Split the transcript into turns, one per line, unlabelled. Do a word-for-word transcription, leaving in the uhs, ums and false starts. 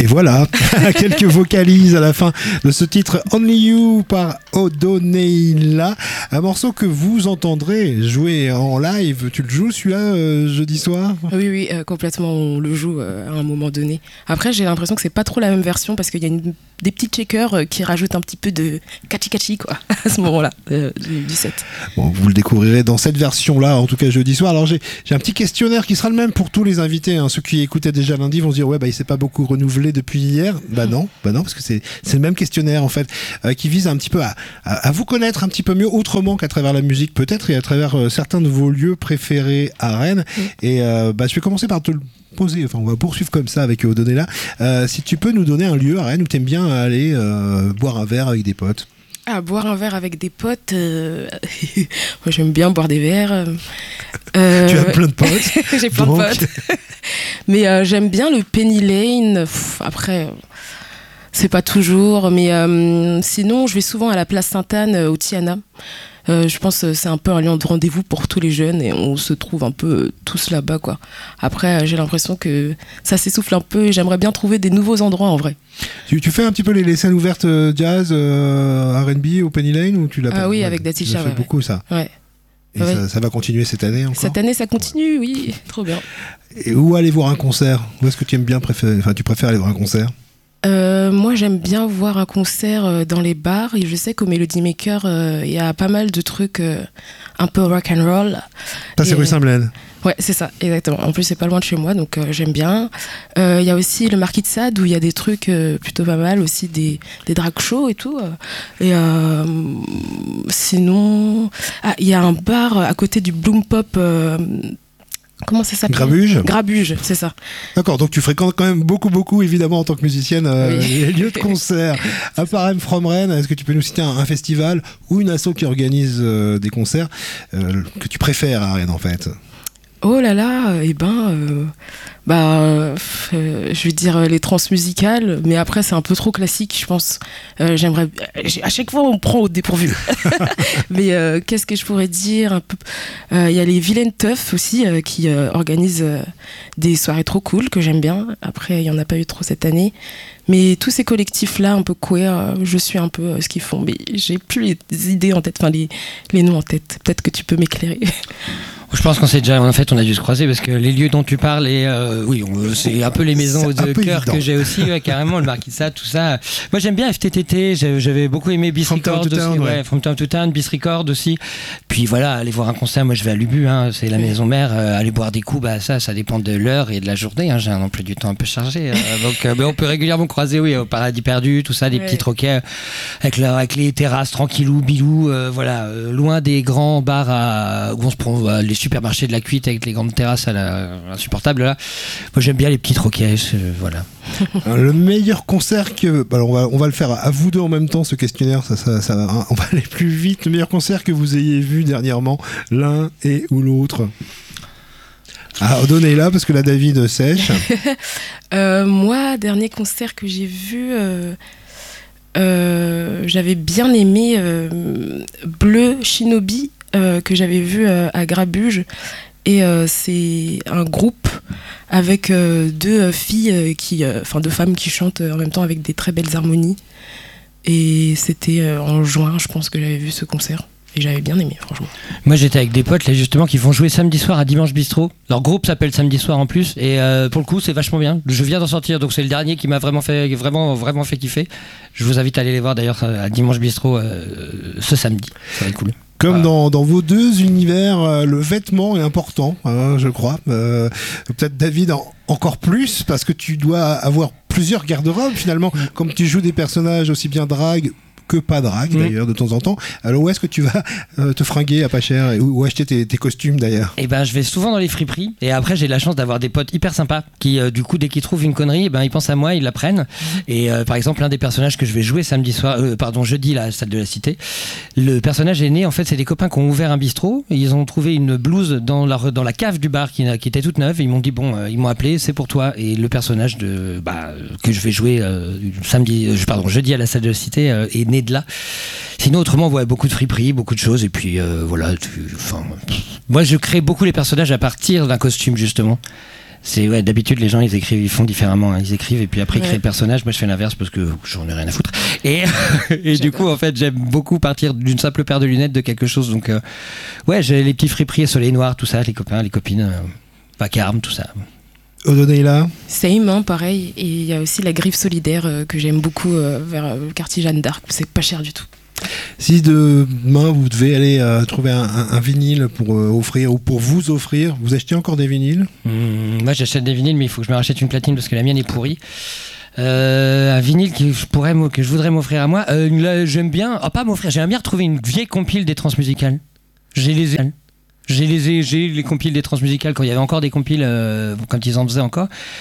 Et voilà, quelques vocalises à la fin de ce titre Only You par Odoneila, un morceau que vous entendrez jouer en live. Tu le joues celui-là euh, jeudi soir ?
Oui, oui, euh, complètement, on le joue euh, à un moment donné. Après, j'ai l'impression que c'est pas trop la même version parce qu'il y a une, des petits checkers euh, qui rajoutent un petit peu de catchy-catchy quoi, à ce moment-là, euh, du, du set.
Bon, vous le découvrirez dans cette version-là, en tout cas jeudi soir. Alors j'ai, j'ai un petit questionnaire qui sera le même pour tous les invités. Hein. Ceux qui écoutaient déjà lundi vont se dire ouais, bah, il s'est pas beaucoup renouvelé depuis hier. Bah non, bah non, parce que c'est, c'est le même questionnaire en fait, euh, qui vise un petit peu à, à, à vous connaître un petit peu mieux autrement qu'à travers la musique peut-être et à travers euh, certains de vos lieux préférés à Rennes. Mmh. Et euh, bah, je vais commencer par te le poser, enfin on va poursuivre comme ça avec Odoneila. Euh, si tu peux nous donner un lieu à Rennes où t'aimes bien aller euh, boire un verre avec des potes.
Ah, boire un verre avec des potes, euh... moi j'aime bien boire des verres. Euh...
Tu as plein de potes.
J'ai plein donc... de potes. Mais euh, j'aime bien le Penny Lane. Pff, après, c'est pas toujours. Mais euh, sinon, je vais souvent à la place Sainte-Anne, euh, au Tiana. Euh, je pense que c'est un peu un lieu de rendez-vous pour tous les jeunes et on se trouve un peu tous là-bas, quoi. Après, j'ai l'impression que ça s'essouffle un peu et j'aimerais bien trouver des nouveaux endroits en vrai.
Tu, tu fais un petit peu les, les scènes ouvertes jazz, euh, R and B au Penny Lane ou tu l'as pas?
Ah oui,
ouais,
avec Datisha.
Tu fais
ouais,
beaucoup
ouais.
ça.
Ouais.
Et
ouais.
ça, ça va continuer cette année encore?
Cette année, ça continue, oui. Trop bien.
Et où aller voir un concert? Où est-ce que tu aimes bien préférer, enfin, tu préfères aller voir un concert?
Euh, moi, j'aime bien voir un concert dans les bars et je sais qu'au Melody Maker, il euh, y a pas mal de trucs euh, un peu rock and roll.
Ça, c'est rue Saint-Blaise.
Ouais, c'est ça, exactement. En plus, c'est pas loin de chez moi, donc euh, j'aime bien. Il euh, y a aussi le Marquis de Sade où il y a des trucs euh, plutôt pas mal, aussi des, des drag shows et tout. Et euh, sinon, ah, il y a un bar à côté du Bloom Pop. Euh, Comment ça s'appelle?
Grabuge.
Grabuge, c'est ça.
D'accord, donc tu fréquentes quand même beaucoup, beaucoup, évidemment, en tant que musicienne, euh, oui. les lieux de concert. À part M From Rennes, est-ce que tu peux nous citer un, un festival ou une asso qui organise euh, des concerts euh, que tu préfères à Rennes, en fait?
Oh là là, eh ben, euh, bah, euh, je vais dire les transmusicales, mais après c'est un peu trop classique, je pense. Euh, j'aimerais, à chaque fois on me prend au dépourvu. Mais euh, qu'est-ce que je pourrais dire un peu. Il euh, y a les Vilaines Teufs aussi euh, qui euh, organisent euh, des soirées trop cool que j'aime bien. Après il y en a pas eu trop cette année, mais tous ces collectifs-là un peu queer, euh, je suis un peu euh, ce qu'ils font, mais j'ai plus les idées en tête, enfin les les noms en tête. Peut-être que tu peux m'éclairer.
Je pense qu'on s'est déjà, en fait, on a dû se croiser parce que les lieux dont tu parles, et euh, oui, on, c'est un peu les maisons de cœur que j'ai aussi, ouais, carrément, le Marquis de Sade, tout ça. Moi, j'aime bien F T T T, j'avais beaucoup aimé Bis Record aussi, ouais, ouais. From Town to Town, Bis Record aussi. Puis voilà, aller voir un concert, moi je vais à l'Ubu, hein, c'est la oui. maison mère, euh, aller boire des coups, bah ça, ça dépend de l'heure et de la journée. Hein, j'ai un emploi du temps un peu chargé, euh, donc euh, bah, on peut régulièrement croiser, oui, au Paradis Perdu, tout ça, des ouais. petits troquets avec, la, avec les terrasses tranquillou, bilou, euh, voilà, euh, loin des grands bars à, où on se prend euh, les supermarchés de la cuite avec les grandes terrasses à la, insupportables là. Moi j'aime bien les petits troquets, euh, voilà.
Le meilleur concert que, alors on va on va le faire à vous deux en même temps ce questionnaire, ça ça, ça hein, on va aller plus vite. Le meilleur concert que vous ayez vu dernièrement, l'un et ou l'autre. Ah, donnez-la parce que là David sèche.
euh, moi dernier concert que j'ai vu. Euh... Euh, j'avais bien aimé euh, Bleu Shinobi euh, que j'avais vu euh, à Grabuge et euh, c'est un groupe avec euh, deux filles euh, qui, enfin euh, deux femmes qui chantent en même temps avec des très belles harmonies et c'était euh, en juin je pense que j'avais vu ce concert. Et j'avais bien aimé, franchement. Moi,
j'étais avec des potes, là, justement, qui vont jouer samedi soir à Dimanche Bistrot. Leur groupe s'appelle Samedi Soir en plus. Et euh, pour le coup, c'est vachement bien. Je viens d'en sortir, donc c'est le dernier qui m'a vraiment fait, vraiment, vraiment fait kiffer. Je vous invite à aller les voir, d'ailleurs, à Dimanche Bistrot euh, ce samedi. Ça va être cool.
Comme voilà. dans, dans vos deux univers, euh, le vêtement est important, hein, je crois. Euh, peut-être David en, encore plus, parce que tu dois avoir plusieurs garde-robes, finalement. Comme tu joues des personnages aussi bien drague que pas drague d'ailleurs mmh. de temps en temps. Alors où est-ce que tu vas euh, te fringuer à pas cher et où, où acheter tes, tes costumes d'ailleurs?
Eh ben je vais souvent dans les friperies et après j'ai la chance d'avoir des potes hyper sympas qui euh, du coup dès qu'ils trouvent une connerie, eh ben ils pensent à moi, ils la prennent. Mmh. Et euh, par exemple l'un des personnages que je vais jouer samedi soir, euh, pardon jeudi là à la salle de la Cité, le personnage est né en fait c'est des copains qui ont ouvert un bistrot, et ils ont trouvé une blouse dans la dans la cave du bar qui, qui était toute neuve et ils m'ont dit bon euh, ils m'ont appelé c'est pour toi et le personnage de bah que je vais jouer euh, samedi euh, pardon jeudi à la salle de la Cité euh, est né de là. Sinon autrement ouais, beaucoup de friperies, beaucoup de choses et puis euh, voilà tu, enfin, moi je crée beaucoup les personnages à partir d'un costume justement C'est ouais, d'habitude les gens ils écrivent, ils font différemment, hein. Ils écrivent et puis après ils
Ouais.
créent le personnage. Moi je fais l'inverse parce que j'en ai rien à foutre. Et, et du coup en fait j'aime beaucoup partir d'une simple paire de lunettes de quelque chose. Donc euh, ouais, j'ai les petits friperies, soleil noir, tout ça, les copains, les copines, euh, vacarme, tout ça.
Odoneila.
Same, hein, pareil. Et il y a aussi la griffe solidaire euh, que j'aime beaucoup euh, vers euh, le quartier Jeanne d'Arc, où c'est pas cher du tout.
Si demain vous devez aller euh, trouver un, un, un vinyle pour euh, offrir ou pour vous offrir, vous achetez encore des vinyles?
Mmh, moi j'achète des vinyles mais il faut que je me rachète une platine parce que la mienne est pourrie. Euh, un vinyle que je, pourrais, que je voudrais m'offrir à moi, euh, là, j'aime bien, oh, pas m'offrir, j'aime bien retrouver une vieille compile des transmusicales. J'ai les J'ai les, j'ai les compiles des transmusicales quand il y avait encore des compiles, euh, quand ils en faisaient encore.